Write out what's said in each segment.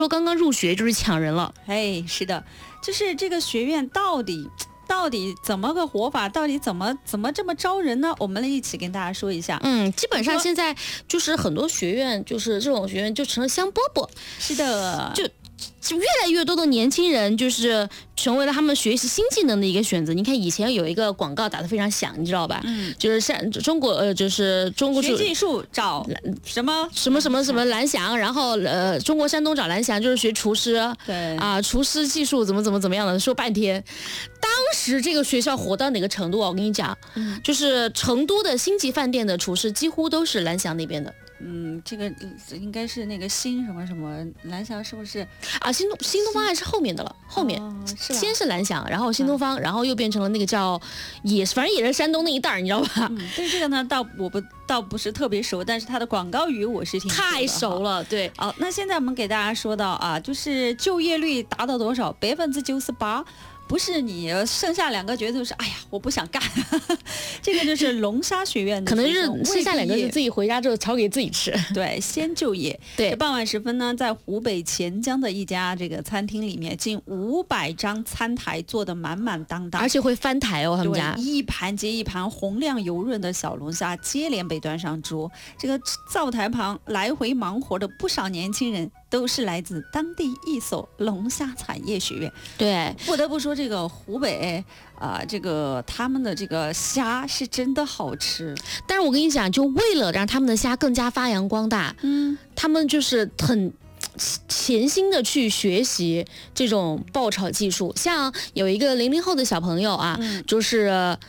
说刚刚入学就是抢人了。 哎，是的，就是这个学院到底怎么个活法？到底怎么这么招人呢？我们来一起跟大家说一下。 基本上现在就是很多学院，就是这种学院就成了香饽饽。 是的， 就越来越多的年轻人就是成为了他们学习新技能的一个选择。你看以前有一个广告打得非常响，你知道吧？就是中国学技术找什么蓝翔，然后中国山东找蓝翔，就是学厨师。 对啊，厨师技术怎么样的，说半天。当时这个学校火到哪个程度啊？我跟你讲，就是成都的星级饭店的厨师几乎都是蓝翔那边的。 这个应该是那个新什么什么蓝翔，是不是啊？新东方还是后面的了，后面是先是蓝翔，然后新东方，然后又变成了那个叫反正也是山东那一带，你知道吧？ 对这个呢，倒不是特别熟，但是它的广告语我是挺太熟了。对， 好，那现在我们给大家说到啊，就是就业率达到多少？98%。不是你剩下2个角度是，哎呀，我不想干。这个就是龙沙学院的， 可能是剩下2个是自己回家之后炒给自己吃。 对，先就业。 对， 傍晚时分呢，在湖北潜江的一家这个餐厅里面，近500张餐台坐得满满当当， 而且会翻台哦，他们家一盘接一盘红亮油润的小龙虾接连被端上桌。这个灶台旁来回忙活的不少年轻人，都是来自当地一所龙虾产业学院。 对， 不得不说这个湖北这个他们的这个虾是真的好吃。 但是我跟你讲，就为了让他们的虾更加发扬光大，他们就是很潜心的去学习这种爆炒技术。像有一个00后的小朋友啊，就是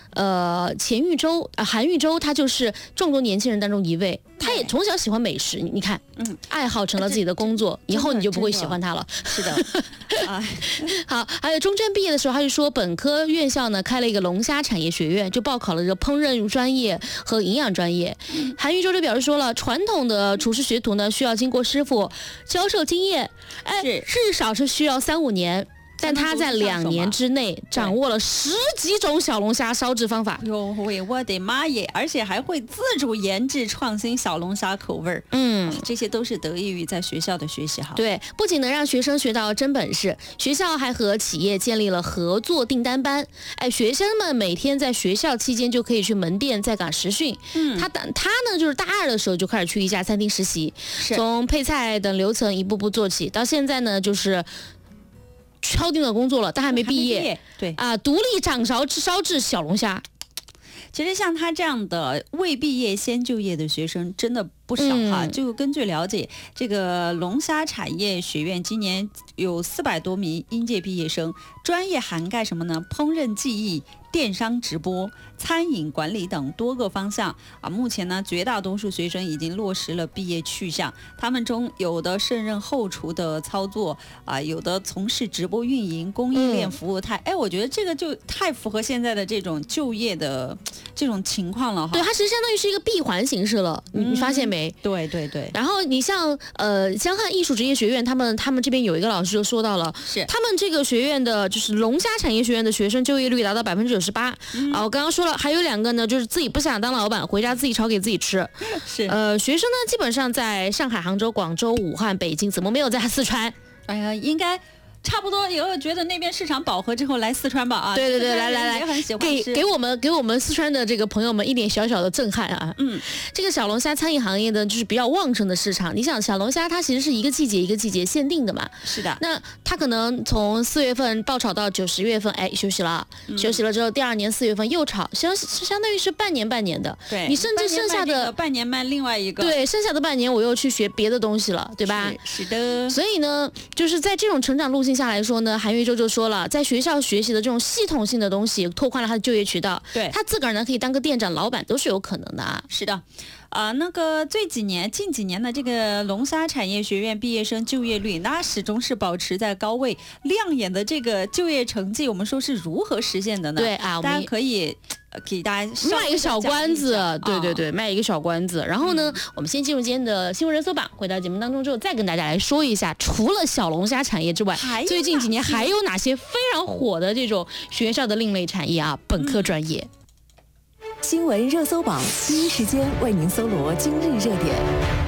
韩玉洲，他就是众多年轻人当中一位。他也从小喜欢美食，你看，爱好成了自己的工作，以后你就不会喜欢他了。 是的， 好，还有中专毕业的时候，他就说本科院校呢开了一个龙虾产业学院，就报考了这个烹饪专业和营养专业。韩玉洲就表示说了，传统的厨师学徒呢需要经过师傅教授经验，至少是需要3-5年。但他在2年之内掌握了10几种小龙虾烧制方法。 哟喂，我的妈耶！而且还会自主研制创新小龙虾口味儿。这些都是得益于在学校的学习哈。 对，不仅能让学生学到真本事，学校还和企业建立了合作订单班。学生们每天在学校期间就可以去门店在岗实训。他呢就是大2的时候就开始去一家餐厅实习，从配菜等流程一步步做起，到现在呢就是敲定了工作了，但还没毕业。 对啊，独立掌勺烧制小龙虾。 其实像他这样的未毕业先就业的学生真的不少哈。就根据了解，这个龙虾产业学院今年有400多名应届毕业生，专业涵盖什么呢？烹饪技艺、电商直播、餐饮管理等多个方向啊。目前呢，绝大多数学生已经落实了毕业去向，他们中有的胜任后厨的操作啊，有的从事直播运营、供应链服务我觉得这个就太符合现在的这种就业的这种情况了哈。 对，它其实相当于是一个闭环形式了，你发现没？ 对对对。 然后你像江汉艺术职业学院，他们这边有一个老师就说到了， 是他们这个学院的就是龙虾产业学院的学生就业率达到98%。我刚刚说了，还有2个呢，就是自己不想当老板，回家自己炒给自己吃。 是学生呢基本上在上海、杭州、广州、武汉、北京，怎么没有在四川？ 哎呀，应该差不多以后觉得那边市场饱和之后来四川吧啊！ 对，来， 也很喜欢吃。 给我们四川的这个朋友们一点小小的震撼啊！这个小龙虾餐饮行业呢，就是比较旺盛的市场。你想，小龙虾它其实是一个季节一个季节限定的嘛。 是的。 那它可能从4月份爆炒到9、10月份，休息了，休息了之后，第2年4月份又炒，相当于是半年的。 对。 你甚至剩下的半年卖另外一个。 对，剩下的半年我又去学别的东西了，对吧？ 是的。 所以呢，就是在这种成长路径下来说呢，韩玉洲就说了，在学校学习的这种系统性的东西，拓宽了他的就业渠道。 对， 他自个儿呢可以当个店长、老板都是有可能的啊。 是的。那个近几年的这个龙虾产业学院毕业生就业率，那始终是保持在高位，亮眼的这个就业成绩，我们说是如何实现的呢？ 对啊， 大家可以给大家卖一个小关子，对，卖一个小关子。然后呢，我们先进入今天的新闻热搜榜，回到节目当中之后，再跟大家来说一下，除了小龙虾产业之外，最近几年还有哪些非常火的这种学校的另类产业啊？本科专业。 新闻热搜榜第一时间为您搜罗今日热点。